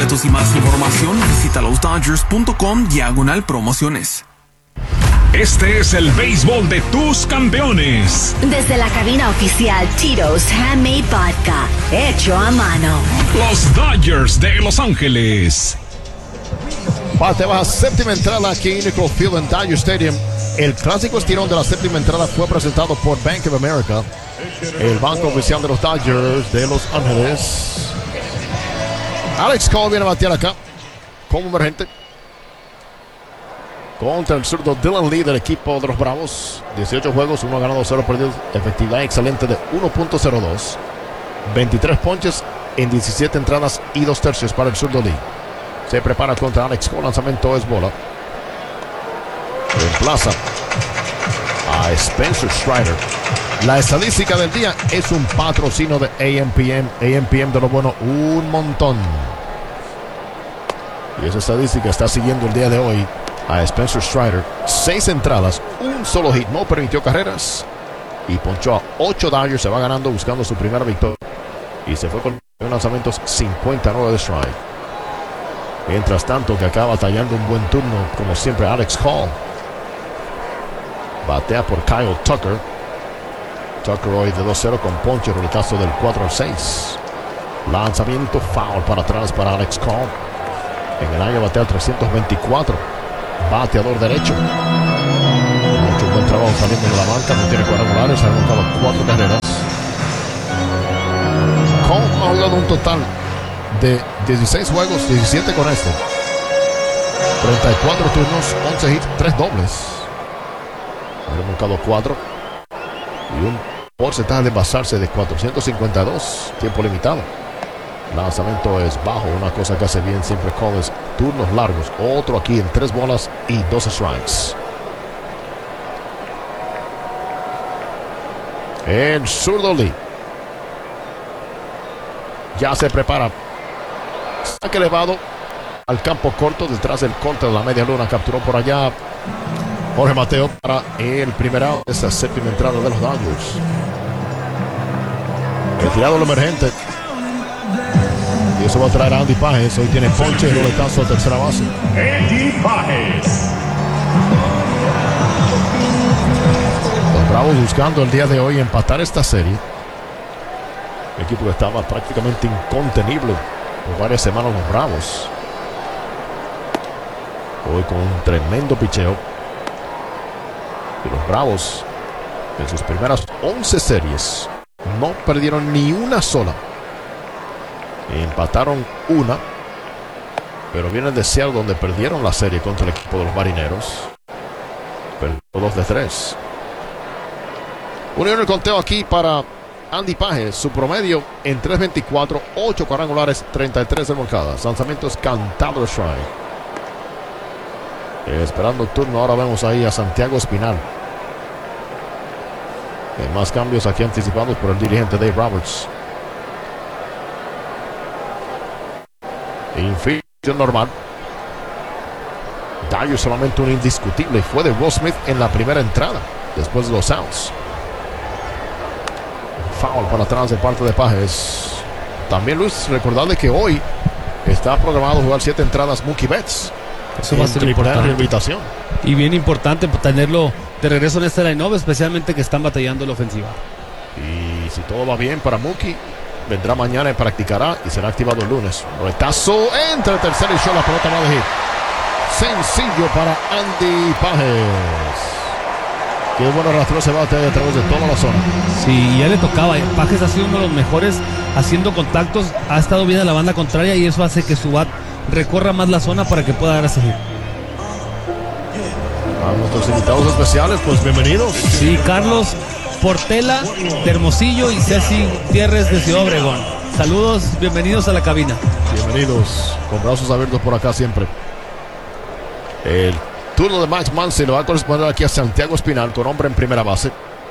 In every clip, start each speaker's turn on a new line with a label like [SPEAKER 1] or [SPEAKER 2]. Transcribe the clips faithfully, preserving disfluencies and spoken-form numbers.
[SPEAKER 1] boletos y más información, visita los Dodgers punto com diagonal promociones.
[SPEAKER 2] Este es el béisbol de tus campeones.
[SPEAKER 3] Desde la cabina oficial Tito's Handmade Vodka, hecho a mano.
[SPEAKER 2] Los Dodgers de Los Ángeles.
[SPEAKER 4] Parte baja, séptima entrada aquí en Nickel Field en Dodger Stadium. El clásico estirón de la séptima entrada fue presentado por Bank of America, el banco oficial de los Dodgers de Los Ángeles. Alex Cole viene a batear acá como emergente contra el zurdo Dylan Lee del equipo de los Bravos. dieciocho juegos, uno ganado, cero perdidos. Efectividad excelente de uno punto cero dos. veintitrés ponches en diecisiete entradas y dos tercios para el zurdo Lee. Se prepara contra Alex Cole. Lanzamiento es bola. Reemplaza a Spencer Strider. La estadística del día es un patrocinio de A M P M. A M P M de lo bueno, un montón. Y esa estadística está siguiendo el día de hoy a Spencer Strider. Seis entradas, un solo hit, no permitió carreras y ponchó a ocho Dodgers. Se va ganando, buscando su primera victoria. Y se fue con lanzamientos cincuenta y nueve de strike. Mientras tanto, que acaba tallando un buen turno, como siempre, Alex Cole. Batea por Kyle Tucker. Tucker hoy de dos cero con ponche, roletazo del cuatro al seis. Lanzamiento foul para atrás para Alex Cole. En el año batea trescientos veinticuatro. Bateador derecho. Ha hecho un buen trabajo saliendo de la banca. No tiene cuadrangulares. Ha anotado cuatro carreras. Cole ha jugado un total de dieciséis juegos, diecisiete con este. treinta y cuatro turnos, once hits, tres dobles. Ha remolcado cuatro. Y un porcentaje de basarse de cuatrocientos cincuenta y dos. Tiempo limitado. Lanzamiento es bajo. Una cosa que hace bien siempre Cole es turnos largos. Otro aquí en tres bolas y dos strikes. El zurdo Lee ya se prepara. Saque elevado al campo corto, detrás del corte de la media luna. Capturó por allá Jorge Mateo para el primer out de esta séptima entrada de los Dodgers. Retirado el emergente. Y eso va a traer a Andy Pages. Hoy tiene ponche y roletazo a tercera base.
[SPEAKER 5] Andy Pages.
[SPEAKER 4] Los Bravos buscando el día de hoy empatar esta serie. El equipo que estaba prácticamente incontenible por varias semanas, los Bravos. Hoy con un tremendo picheo. Y los Bravos en sus primeras once series no perdieron ni una sola. Empataron una, pero vienen de Seattle, donde perdieron la serie contra el equipo de los Marineros. Perdió dos de tres. Unión el conteo aquí para Andy Pages. Su promedio en tres veinticuatro, ocho cuadrangulares, treinta y tres remolcadas. Lanzamientos cantado de strike. Eh, esperando el turno, ahora vemos ahí a Santiago Espinal. Eh, más cambios aquí anticipados por el dirigente Dave Roberts. Infiltración normal. Dodgers solamente un indiscutible. Fue de Will Smith en la primera entrada, después de los outs. Foul para atrás de parte de Pages. También, Luis, recordarle que hoy está programado jugar siete entradas Mookie Betts.
[SPEAKER 6] Eso va a ser importante.
[SPEAKER 4] Invitación.
[SPEAKER 6] Y bien importante tenerlo de regreso en este line-up, especialmente que están batallando la ofensiva.
[SPEAKER 4] Y si todo va bien para Mookie, vendrá mañana y practicará y será activado el lunes. Roletazo entre tercera y short, la pelota va de hit. Sencillo para Andy Pages. Qué bueno arrastró ese bate a través de toda la zona.
[SPEAKER 6] Sí, ya le tocaba. Pages ha sido uno de los mejores haciendo contactos. Ha estado bien a la banda contraria y eso hace que su bat recorra más la zona para que pueda dar ese hit.
[SPEAKER 4] A nuestros invitados especiales, pues bienvenidos.
[SPEAKER 6] Sí, Carlos Portela de Hermosillo y Ceci Gutiérrez de Ciudad Obregón. Saludos, bienvenidos a la cabina.
[SPEAKER 4] Bienvenidos, con brazos abiertos por acá siempre. El turno de Max Muncy lo va a corresponder aquí a Santiago Espinal, con hombre en primera base.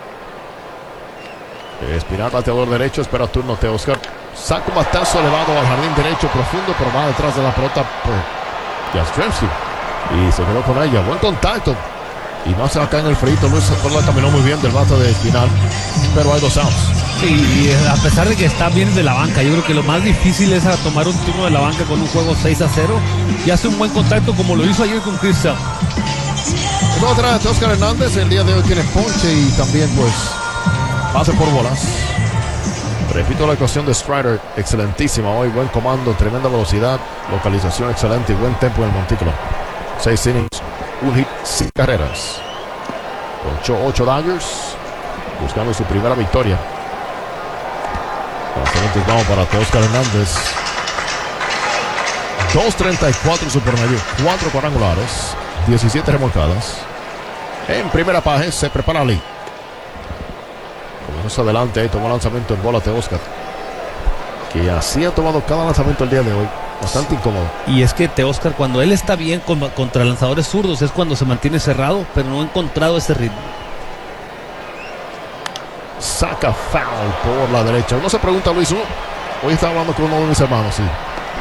[SPEAKER 4] Espinal, bateador derecho, espera turno de Oscar. Saca un batazo elevado al jardín derecho profundo, pero va detrás de la pelota por Yastrzemski. Y se quedó con ella. Buen contacto Y más acá en el frito, Luis la caminó muy bien del bate de final, pero hay dos outs.
[SPEAKER 6] Sí, y a pesar de que está bien de la banca, yo creo que lo más difícil es a tomar un turno de la banca con un juego seis a cero y hace un buen contacto como lo hizo ayer con Chris Sale.
[SPEAKER 4] Luego trae a Oscar Hernández, el día de hoy tiene ponche y también pues pase por bolas. Repito la ecuación de Strider, excelentísima hoy, buen comando, tremenda velocidad, localización excelente y buen tempo en el montículo. Seis innings, un hit, sin carreras. Ponchó ocho Dodgers, buscando su primera victoria. Lanzamientos vamos para Oscar Hernández. dos treinta y cuatro su promedio, cuatro cuadrangulares, diecisiete remolcadas. En primera página se prepara Lee. Más adelante ahí tomó lanzamiento en bola de Oscar, que así ha tomado cada lanzamiento el día de hoy. Bastante incómodo.
[SPEAKER 6] Y es que Teóscar, cuando él está bien con, contra lanzadores zurdos, es cuando se mantiene cerrado, pero no ha encontrado ese ritmo.
[SPEAKER 4] Saca foul por la derecha. Uno se pregunta, Luis, uno, hoy estaba hablando con uno de mis hermanos, sí.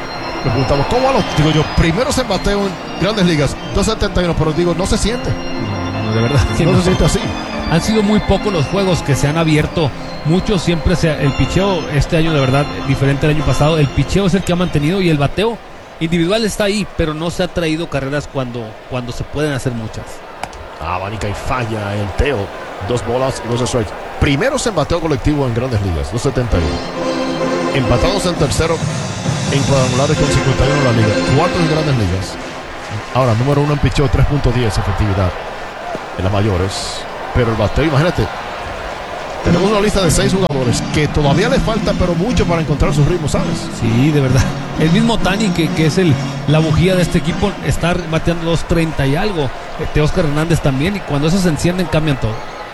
[SPEAKER 4] Me preguntamos, ¿cómo a los? Digo yo, primero se bateo en Grandes Ligas, dos setenta y uno, pero digo, no se siente.
[SPEAKER 6] No, no, de verdad que
[SPEAKER 4] no,
[SPEAKER 6] no
[SPEAKER 4] se siente así.
[SPEAKER 6] Han sido muy pocos los juegos que se han abierto. Muchos siempre se, el picheo este año de verdad diferente al año pasado. El picheo es el que ha mantenido y el bateo individual está ahí, pero no se ha traído carreras cuando, cuando se pueden hacer muchas.
[SPEAKER 4] Abanica y falla el Teo. Dos bolas y dos strikes. Primeros en bateo colectivo en Grandes Ligas, dos setenta y uno. Empatados en tercero en cuadrangulares con cincuenta y uno en la liga. Cuartos en Grandes Ligas. Ahora, número uno en picheo, tres punto diez efectividad en las mayores. Pero el bateo, imagínate, tenemos una lista de seis jugadores que todavía le falta, pero mucho para encontrar sus ritmos, ¿sabes?
[SPEAKER 6] Sí, de verdad. El mismo Tani, que, que es el, la bujía de este equipo, está bateando dos treinta y algo. Este Oscar Hernández también, y cuando esos se encienden, cambian todo.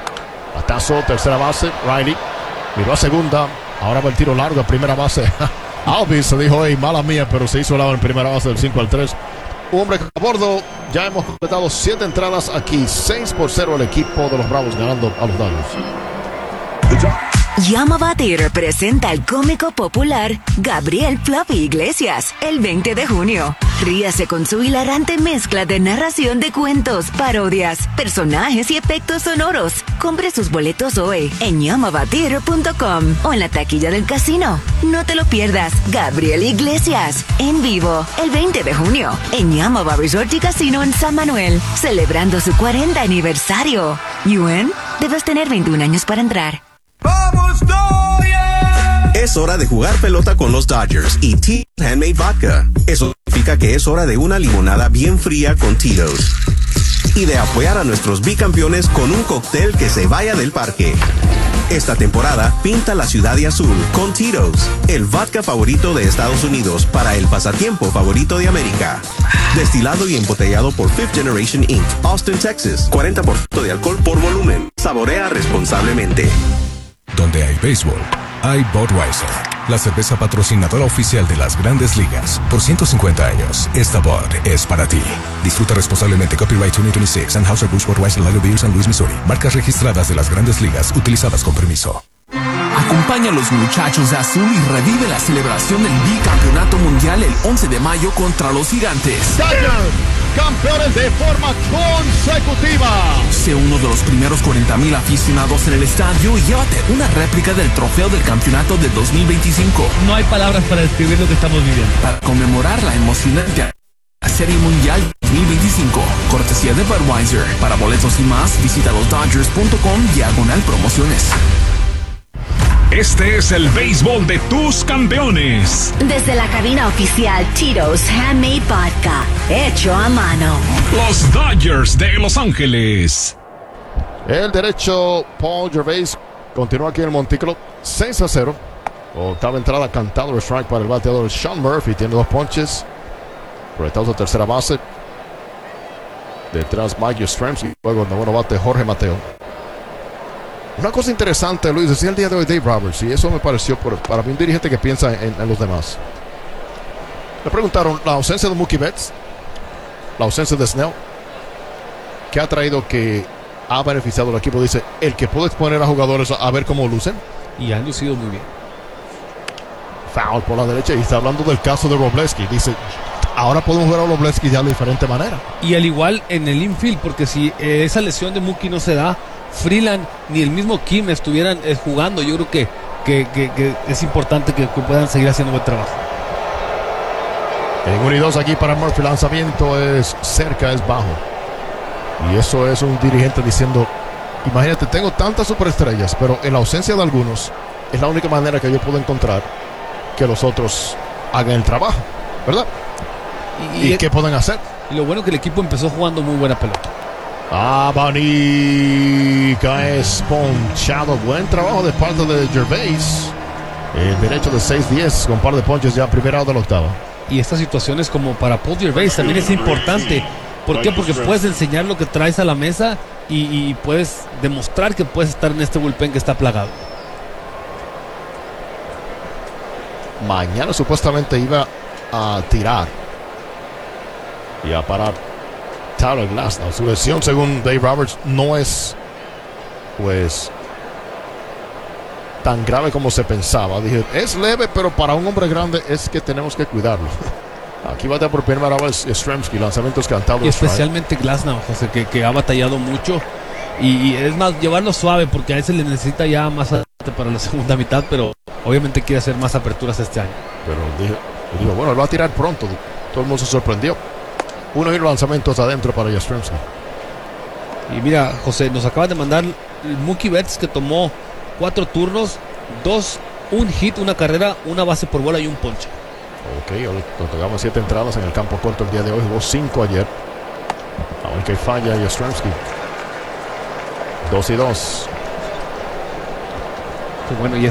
[SPEAKER 4] Batazo, tercera base, Riley miró a segunda, ahora va el tiro largo a primera base. Alvis se dijo, hey, mala mía, pero se hizo el lado en primera base del cinco al tres. Un hombre a bordo. Ya hemos completado siete entradas aquí. seis por cero el equipo de los Bravos ganando a los Dodgers.
[SPEAKER 3] Llama a batir presenta al cómico popular Gabriel Fluffy Iglesias el veinte de junio. Ríase con su hilarante mezcla de narración de cuentos, parodias, personajes y efectos sonoros. Compre sus boletos hoy en llama batir punto com o en la taquilla del casino. No te lo pierdas. Gabriel Iglesias en vivo el veinte de junio en Yamava Resort y Casino en San Manuel, celebrando su cuarenta aniversario. Yuen, debes tener veintiún años para entrar.
[SPEAKER 7] ¡Vamos, Dodgers! Es hora de jugar pelota con los Dodgers y Tito's Handmade Vodka. Eso significa que es hora de una limonada bien fría con Tito's. Y de apoyar a nuestros bicampeones con un cóctel que se vaya del parque. Esta temporada, pinta la ciudad de azul con Tito's, el vodka favorito de Estados Unidos para el pasatiempo favorito de América. Destilado y embotellado por Fifth Generation incorporated, Austin, Texas. cuarenta por ciento de alcohol por volumen. Saborea responsablemente.
[SPEAKER 8] Donde hay béisbol, hay Budweiser, la cerveza patrocinadora oficial de las Grandes Ligas. Por ciento cincuenta años, esta Bud es para ti. Disfruta responsablemente. Copyright veinte veintiséis, Anheuser-Busch Budweiser Lager Beer, San Luis, Missouri. Marcas registradas de las Grandes Ligas, utilizadas con permiso.
[SPEAKER 1] Acompaña a los muchachos de azul y revive la celebración del bicampeonato mundial el once de mayo contra los Gigantes.
[SPEAKER 4] Dodgers, campeones de forma consecutiva.
[SPEAKER 1] Sé uno de los primeros cuarenta mil aficionados en el estadio y llévate una réplica del trofeo del campeonato de dos mil veinticinco.
[SPEAKER 6] No hay palabras para describir lo que estamos viviendo.
[SPEAKER 1] Para conmemorar la emocionante Serie Mundial dos mil veinticinco, cortesía de Budweiser. Para boletos y más, visita los dodgers punto com diagonal promociones.
[SPEAKER 2] Este es el béisbol de tus campeones.
[SPEAKER 3] Desde la cabina oficial Tito's Handmade Vodka, hecho a mano.
[SPEAKER 2] Los Dodgers de Los Ángeles.
[SPEAKER 4] El derecho Paul Gervais continúa aquí en el montículo, seis a cero. Octava entrada, cantado el strike para el bateador Sean Murphy. Tiene dos ponches. Proyectados a tercera base. Detrás Mike Yastrzemski. Luego el noveno bate Jorge Mateo. Una cosa interesante, Luis, decía el día de hoy Dave Roberts, y eso me pareció por, para mí un dirigente que piensa en, en los demás. Le preguntaron la ausencia de Mookie Betts, la ausencia de Snell, ¿qué ha traído que ha beneficiado al equipo? Dice, el que puede exponer a jugadores a, a ver cómo lucen.
[SPEAKER 6] Y han lucido muy bien.
[SPEAKER 4] Foul por la derecha, y está hablando del caso de Robleski. Dice, ahora podemos ver a Wroblewski ya de diferente manera.
[SPEAKER 6] Y al igual en el infield, porque si eh, esa lesión de Mookie no se da, Freeland ni el mismo Kim estuvieran eh, jugando, yo creo que, que, que, que es importante que, que puedan seguir haciendo buen trabajo.
[SPEAKER 4] En uno y dos aquí para Murphy, lanzamiento es cerca, es bajo. Y eso es un dirigente diciendo, imagínate, tengo tantas superestrellas, pero en la ausencia de algunos, es la única manera que yo puedo encontrar que los otros hagan el trabajo, ¿verdad? ¿Y, y, y qué pueden hacer?
[SPEAKER 6] Y lo bueno que el equipo empezó jugando muy buena pelota.
[SPEAKER 4] Abanica es ponchado. Buen trabajo de parte de Gervais. El derecho de seis diez con par de ponches ya primera de la octava.
[SPEAKER 6] Y estas situaciones como para Paul Gervais también es importante. ¿Por qué? Porque puedes enseñar lo que traes a la mesa y, y puedes demostrar que puedes estar en este bullpen que está plagado.
[SPEAKER 4] Mañana supuestamente iba a tirar y a parar Tyler Glasnow. Su lesión, según Dave Roberts, no es pues tan grave como se pensaba. Dije, es leve, pero para un hombre grande es que tenemos que cuidarlo. Aquí batea por primera vez Yastrzemski, lanzamientos cantados.
[SPEAKER 6] Y especialmente Glasnow, José, que, que ha batallado mucho. Y, y es más, llevarlo suave, porque a veces le necesita ya más adelante para la segunda mitad, pero obviamente quiere hacer más aperturas este año.
[SPEAKER 4] Pero dije, digo, bueno, él va a tirar pronto. Todo el mundo se sorprendió. Uno y los lanzamientos adentro para Yastrzemski.
[SPEAKER 6] Y mira, José, nos acaba de mandar Mookie Betts, que tomó cuatro turnos, dos, un hit, una carrera, una base por bola y un ponche.
[SPEAKER 4] Ok, hoy nos tocamos siete entradas en el campo corto el día de hoy. Jugó cinco ayer. Aunque falla Yastrzemski. Dos y dos.
[SPEAKER 6] Qué bueno, y